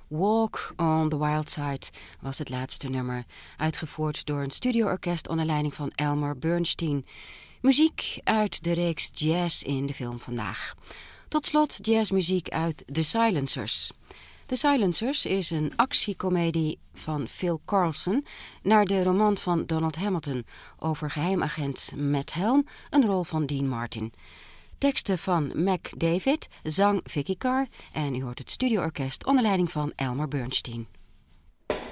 Walk on the Wild Side was het laatste nummer, uitgevoerd door een studioorkest onder leiding van Elmer Bernstein. Muziek uit de reeks Jazz in de film vandaag. Tot slot jazzmuziek uit The Silencers. The Silencers is een actiecomedie van Phil Carlson naar de roman van Donald Hamilton over geheimagent Matt Helm, een rol van Dean Martin. Teksten van Mac David, zang Vicky Carr en u hoort het studioorkest onder leiding van Elmer Bernstein.